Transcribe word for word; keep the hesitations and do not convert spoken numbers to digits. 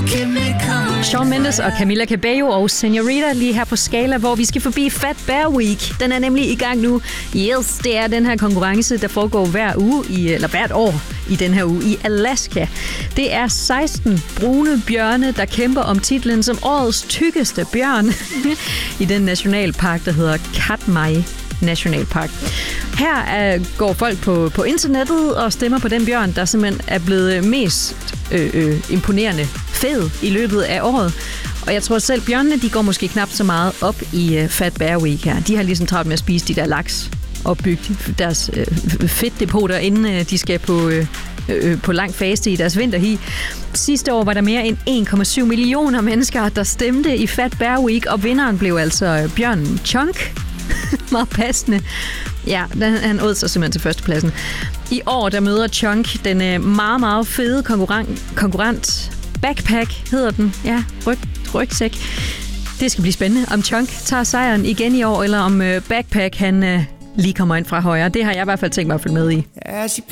Shawn Mendes og Camila Cabello og Señorita lige her på Skala, hvor vi skal forbi Fat Bear Week. Den er nemlig i gang nu. Yes, det er den her konkurrence, der foregår hver uge, i, eller hvert år i den her uge i Alaska. Det er seksten brune bjørne, der kæmper om titlen som årets tykkeste bjørn i den nationalpark, der hedder Katmai Nationalpark. Her uh, går folk på, på internettet og stemmer på den bjørn, der simpelthen er blevet mest øh, øh, imponerende fed i løbet af året. Og jeg tror selv, bjørnene de går måske knap så meget op i uh, Fat Bear Week her. De har ligesom travlt med at spise de der laks og bygge deres øh, fedtdepoter, inden øh, de skal på, øh, øh, på lang faste i deres vinterhi. Sidste år var der mere end en komma syv millioner mennesker, der stemte i Fat Bear Week, og vinderen blev altså øh, bjørnen Chunk. Meget passende. Ja, den, han åd sig simpelthen til førstepladsen. I år der møder Chunk den øh, meget, meget fede konkurrent, konkurrent Backpack hedder den. Ja, ryg, rygsæk. Det skal blive spændende, om Chunk tager sejren igen i år, eller om øh, Backpack han øh, lige kommer ind fra højre. Det har jeg i hvert fald tænkt mig at følge med i. As you